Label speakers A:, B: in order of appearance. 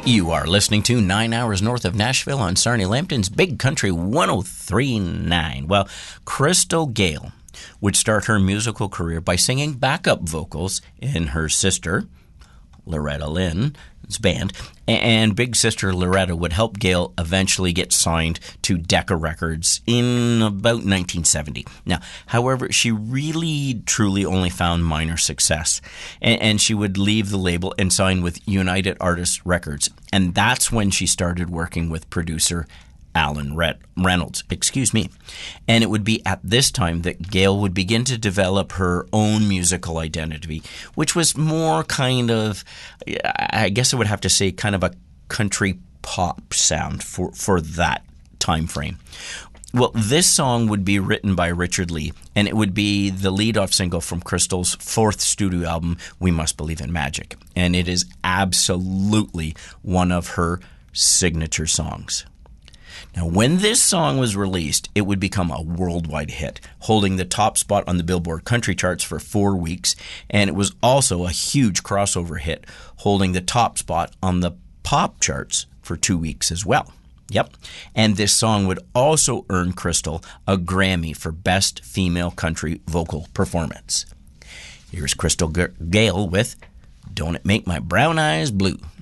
A: You are listening to 9 Hours North of Nashville on Sarnia Lambton's Big Country 103.9. Well, Crystal Gayle would start her musical career by singing backup vocals in her sister, Loretta Lynn's band, and big sister Loretta would help Gayle eventually get signed to Decca Records in about 1970. Now, however, she really truly only found minor success, and she would leave the label and sign with United Artists Records, and that's when she started working with producer Alan Reynolds, And it would be at this time that Gayle would begin to develop her own musical identity, which was more kind of, I guess I would have to say, kind of a country pop sound for that time frame. Well, this song would be written by Richard Lee, and it would be the lead-off single from Crystal's fourth studio album, We Must Believe in Magic. And it is absolutely one of her signature songs. Now, when this song was released, it would become a worldwide hit, holding the top spot on the Billboard country charts for 4 weeks, and it was also a huge crossover hit, holding the top spot on the pop charts for 2 weeks as well. Yep. And this song would also earn Crystal a Grammy for Best Female Country Vocal Performance. Here's Crystal Gayle with Don't It Make My Brown Eyes Blue.